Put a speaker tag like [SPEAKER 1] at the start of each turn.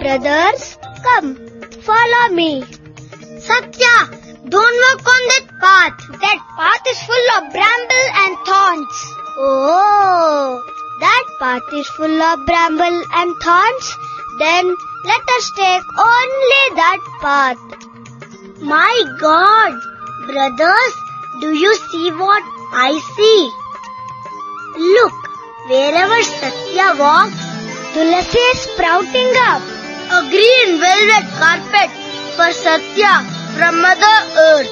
[SPEAKER 1] Brothers, come, follow me.
[SPEAKER 2] Satya, don't walk on that path.
[SPEAKER 1] That path is full of bramble and thorns. Oh, that path is full of bramble and thorns? Then let us take only that path.
[SPEAKER 2] My God, brothers, do you see what I see? Look, wherever Satya walks,
[SPEAKER 1] Tulasi is sprouting up.
[SPEAKER 2] a green velvet carpet for Satya from Mother Earth.